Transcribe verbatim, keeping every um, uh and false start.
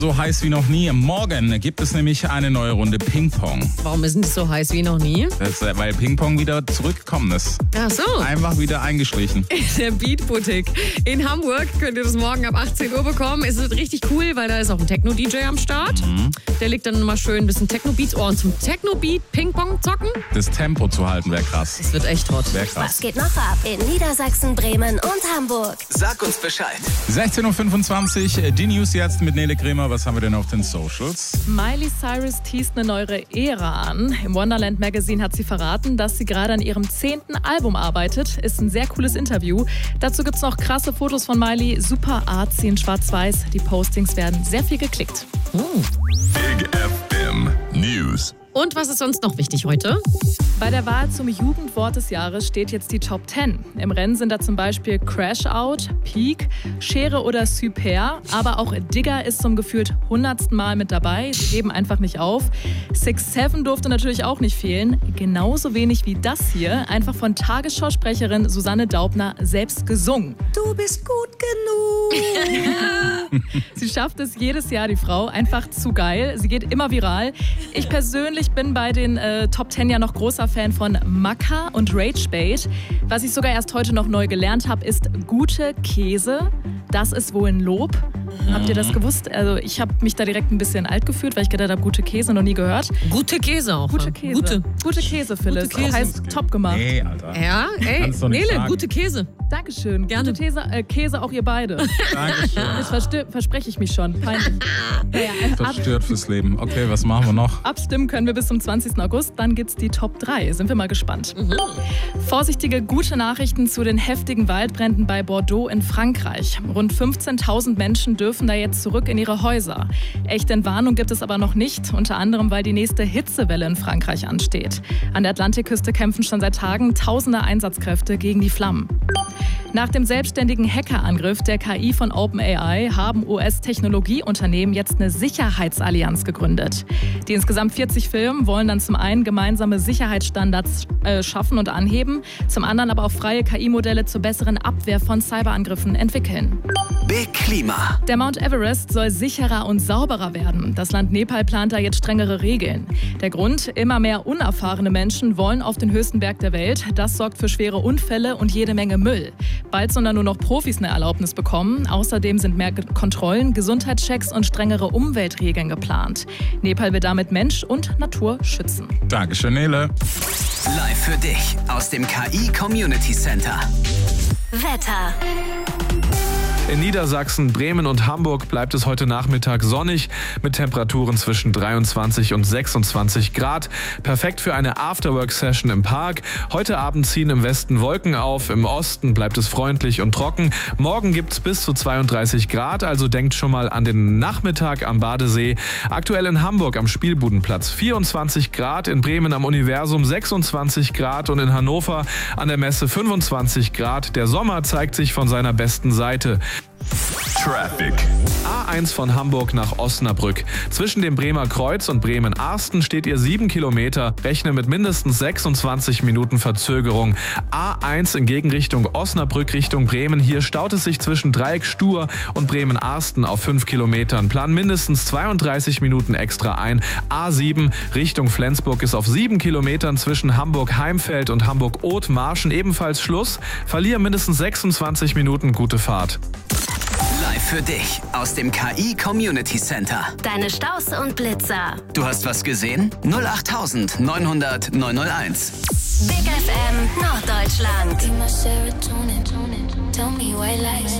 So heiß wie noch nie. Morgen gibt es nämlich eine neue Runde Ping-Pong. Warum ist denn das so heiß wie noch nie? Das, ist, weil Ping-Pong wieder zurückgekommen ist. Ach so. Einfach wieder eingeschlichen. In der Beat Boutique in Hamburg könnt ihr das morgen ab achtzehn Uhr bekommen. Es wird richtig cool, weil da ist auch ein Techno-D J am Start. Mhm. Der legt dann mal schön ein bisschen Techno-Beats. Oh, und zum Techno-Beat Ping-Pong zocken. Das Tempo zu halten wäre krass. Das wird echt hot. Wäre krass. Was geht noch ab in Niedersachsen, Bremen und Hamburg? Sag uns Bescheid. sechzehn Uhr fünfundzwanzig, die News jetzt mit Nele Kremer. Was haben wir denn auf den Socials? Miley Cyrus teast eine neue Ära an. Im Wonderland Magazine hat sie verraten, dass sie gerade an ihrem zehnten Album arbeitet. Ist ein sehr cooles Interview. Dazu gibt es noch krasse Fotos von Miley, super artsy in schwarz-weiß. Die Postings werden sehr viel geklickt. Oh. Big F M News. Und was ist sonst noch wichtig heute? Bei der Wahl zum Jugendwort des Jahres steht jetzt die Top zehn. Im Rennen sind da zum Beispiel Crash Out, Peak, Schere oder Super. Aber auch Digger ist zum gefühlt hundertsten Mal mit dabei. Sie geben einfach nicht auf. six seven durfte natürlich auch nicht fehlen. Genauso wenig wie das hier. Einfach von Tagesschausprecherin Susanne Daubner selbst gesungen. Du bist gut genug. Sie schafft es jedes Jahr, die Frau. Einfach zu geil. Sie geht immer viral. Ich persönlich Ich bin bei den äh, Top zehn ja noch großer Fan von Maca und Ragebait. Was ich sogar erst heute noch neu gelernt habe, ist gute Käse. Das ist wohl ein Lob. Mhm. Habt ihr das gewusst? Also ich habe mich da direkt ein bisschen alt gefühlt, weil ich gedacht habe, gute Käse noch nie gehört. Gute Käse auch. Gute Käse. Gute, gute Käse, Phyllis. Gute Käse. Heißt top gemacht. Nee, Alter. Ja, ey, Nele, gute Käse. Dankeschön. Gerne. Gute Käse, äh, Käse auch ihr beide. Dankeschön. Das verstö- verspreche ich mich schon. Peinlich. Naja, Verstört fürs Leben. Okay, was machen wir noch? Abstimmen können wir bis zum zwanzigsten August. Dann gibt's die Top drei. Sind wir mal gespannt. Mhm. Vorsichtige, gute Nachrichten zu den heftigen Waldbränden bei Bordeaux in Frankreich. Rund fünfzehntausend Menschen dürfen da jetzt zurück in ihre Häuser. Echte Entwarnung gibt es aber noch nicht. Unter anderem, weil die nächste Hitzewelle in Frankreich ansteht. An der Atlantikküste kämpfen schon seit Tagen tausende Einsatzkräfte gegen die Flammen. Nach dem selbstständigen Hackerangriff der K I von OpenAI haben U S-Technologieunternehmen jetzt eine Sicherheitsallianz gegründet. Die insgesamt vierzig Firmen wollen dann zum einen gemeinsame Sicherheitsstandards äh, schaffen und anheben, zum anderen aber auch freie K I-Modelle zur besseren Abwehr von Cyberangriffen entwickeln. Big Klima. Der Mount Everest soll sicherer und sauberer werden. Das Land Nepal plant da jetzt strengere Regeln. Der Grund? Immer mehr unerfahrene Menschen wollen auf den höchsten Berg der Welt. Das sorgt für schwere Unfälle und jede Menge Müll. Bald sollen da nur noch Profis eine Erlaubnis bekommen. Außerdem sind mehr Kontrollen, Gesundheitschecks und strengere Umweltregeln geplant. Nepal will damit Mensch und Natur schützen. Dankeschön, Nele. Live für dich aus dem K I Community Center. Wetter. In Niedersachsen, Bremen und Hamburg bleibt es heute Nachmittag sonnig mit Temperaturen zwischen dreiundzwanzig und sechsundzwanzig Grad. Perfekt für eine Afterwork-Session im Park. Heute Abend ziehen im Westen Wolken auf, im Osten bleibt es freundlich und trocken. Morgen gibt es bis zu zweiunddreißig Grad, also denkt schon mal an den Nachmittag am Badesee. Aktuell in Hamburg am Spielbudenplatz vierundzwanzig Grad, in Bremen am Universum sechsundzwanzig Grad und in Hannover an der Messe fünfundzwanzig Grad. Der Sommer zeigt sich von seiner besten Seite. Traffic. A eins von Hamburg nach Osnabrück. Zwischen dem Bremer Kreuz und Bremen-Arsten steht ihr sieben Kilometer. Rechne mit mindestens sechsundzwanzig Minuten Verzögerung. A eins in Gegenrichtung Osnabrück Richtung Bremen. Hier staut es sich zwischen Dreieck Stur und Bremen-Arsten auf fünf Kilometern. Plan mindestens zweiunddreißig Minuten extra ein. A sieben Richtung Flensburg ist auf sieben Kilometern zwischen Hamburg-Heimfeld und Hamburg-Oth-Marschen ebenfalls Schluss. Verlier mindestens sechsundzwanzig Minuten. Gute Fahrt. Live für dich aus dem K I Community Center. Deine Staus und Blitzer. Du hast was gesehen? null acht neunhundert neunhunderteins. Big F M Norddeutschland. Be my serotonin. Tell me why lies.